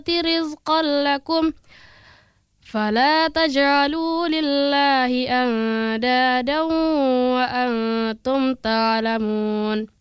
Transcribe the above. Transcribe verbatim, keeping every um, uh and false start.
رزقا لكم فلا تجعلوا لله أندادا وأنتم تعلمون